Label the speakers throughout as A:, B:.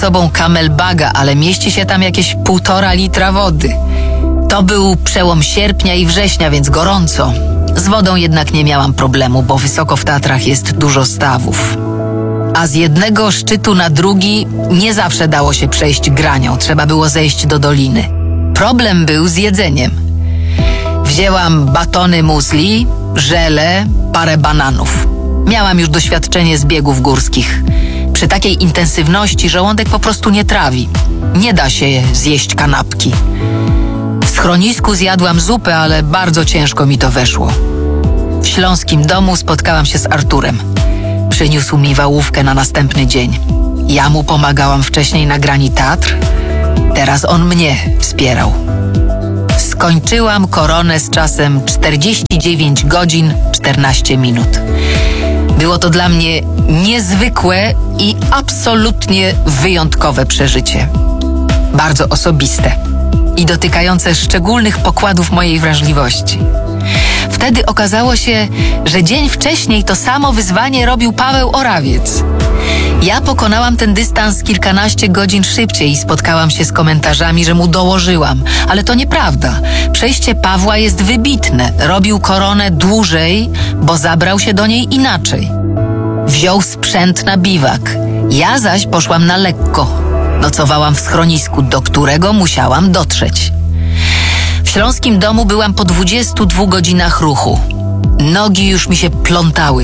A: sobą Camelbaga, ale mieści się tam jakieś 1,5 litra wody. To był przełom sierpnia i września, więc gorąco. Z wodą jednak nie miałam problemu, bo wysoko w Tatrach jest dużo stawów. A z jednego szczytu na drugi nie zawsze dało się przejść granią, trzeba było zejść do doliny. Problem był z jedzeniem. Wzięłam batony muesli, żelę, parę bananów. Miałam już doświadczenie z biegów górskich. Przy takiej intensywności żołądek po prostu nie trawi. Nie da się zjeść kanapki. W schronisku zjadłam zupę, ale bardzo ciężko mi to weszło. W śląskim domu spotkałam się z Arturem. Przyniósł mi wałówkę na następny dzień. Ja mu pomagałam wcześniej na grani Tatr. Teraz on mnie wspierał. Skończyłam koronę z czasem 49 godzin 14 minut. Było to dla mnie niezwykłe i absolutnie wyjątkowe przeżycie. Bardzo osobiste i dotykające szczególnych pokładów mojej wrażliwości. Wtedy okazało się, że dzień wcześniej to samo wyzwanie robił Paweł Orawiec. Ja pokonałam ten dystans kilkanaście godzin szybciej i spotkałam się z komentarzami, że mu dołożyłam. Ale to nieprawda. Przejście Pawła jest wybitne. Robił koronę dłużej, bo zabrał się do niej inaczej. Wziął sprzęt na biwak. Ja zaś poszłam na lekko. Nocowałam w schronisku, do którego musiałam dotrzeć. W śląskim domu byłam po 22 godzinach ruchu. Nogi już mi się plątały.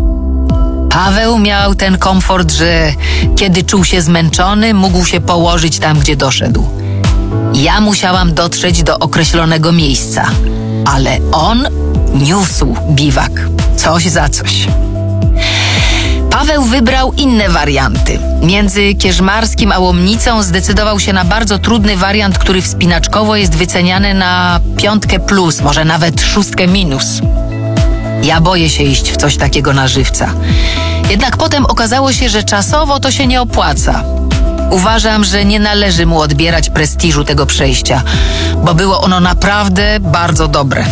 A: Paweł miał ten komfort, że kiedy czuł się zmęczony, mógł się położyć tam, gdzie doszedł. Ja musiałam dotrzeć do określonego miejsca, ale on niósł biwak. Coś za coś. Paweł wybrał inne warianty. Między Kierzmarskim a Łomnicą zdecydował się na bardzo trudny wariant, który wspinaczkowo jest wyceniany na 5+, może nawet 6-. Ja boję się iść w coś takiego na żywca. Jednak potem okazało się, że czasowo to się nie opłaca. Uważam, że nie należy mu odbierać prestiżu tego przejścia, bo było ono naprawdę bardzo dobre.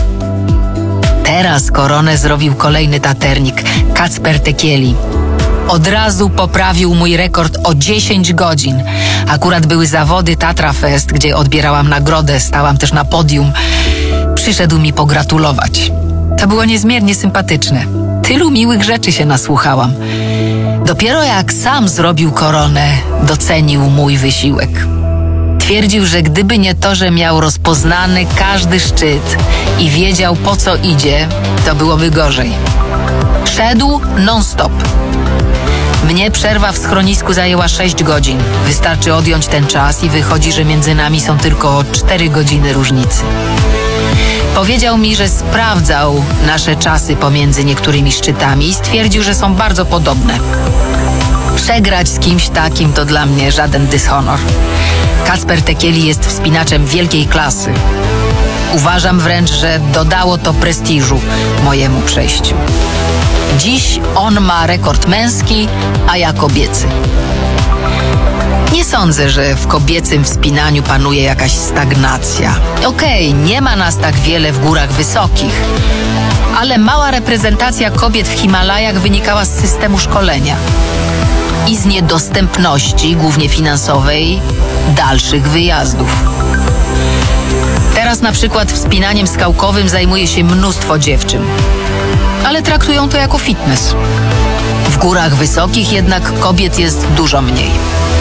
A: Teraz koronę zrobił kolejny taternik, Kacper Tekieli. Od razu poprawił mój rekord o 10 godzin. Akurat były zawody Tatra Fest, gdzie odbierałam nagrodę, stałam też na podium. Przyszedł mi pogratulować. To było niezmiernie sympatyczne. Tylu miłych rzeczy się nasłuchałam. Dopiero jak sam zrobił koronę, docenił mój wysiłek. Twierdził, że gdyby nie to, że miał rozpoznany każdy szczyt i wiedział, po co idzie, to byłoby gorzej. Szedł non-stop. Mnie przerwa w schronisku zajęła 6 godzin. Wystarczy odjąć ten czas i wychodzi, że między nami są tylko 4 godziny różnicy. Powiedział mi, że sprawdzał nasze czasy pomiędzy niektórymi szczytami i stwierdził, że są bardzo podobne. Przegrać z kimś takim to dla mnie żaden dyshonor. Kacper Tekieli jest wspinaczem wielkiej klasy. Uważam wręcz, że dodało to prestiżu mojemu przejściu. Dziś on ma rekord męski, a ja kobiecy. Nie sądzę, że w kobiecym wspinaniu panuje jakaś stagnacja. Okej, nie ma nas tak wiele w górach wysokich, ale mała reprezentacja kobiet w Himalajach wynikała z systemu szkolenia i z niedostępności, głównie finansowej, dalszych wyjazdów. Teraz na przykład wspinaniem skałkowym zajmuje się mnóstwo dziewczyn, ale traktują to jako fitness. W górach wysokich jednak kobiet jest dużo mniej.